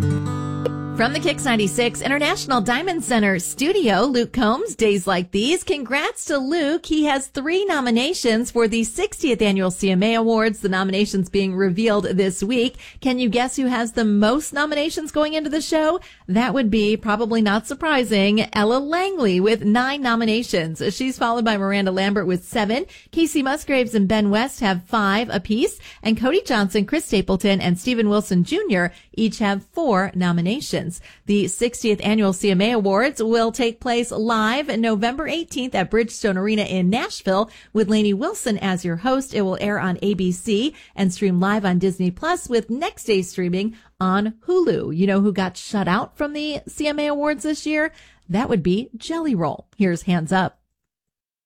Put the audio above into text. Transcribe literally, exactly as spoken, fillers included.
From the Kicks ninety-six International Diamond Center studio, Luke Combs, Days Like These. Congrats to Luke. He has three nominations for the sixtieth Annual C M A Awards. The nominations being revealed this week. Can you guess who has the most nominations going into the show? That would be, probably not surprising, Ella Langley with nine nominations. She's followed by Miranda Lambert with seven. Casey Musgraves and Ben West have five apiece. And Cody Johnson, Chris Stapleton, and Stephen Wilson Junior each have four nominations. The sixtieth Annual C M A Awards will take place live November eighteenth at Bridgestone Arena in Nashville with Lainey Wilson as your host. It will air on A B C and stream live on Disney Plus with next day streaming on Hulu. You know who got shut out from the C M A Awards this year? That would be Jelly Roll. Here's Hands Up.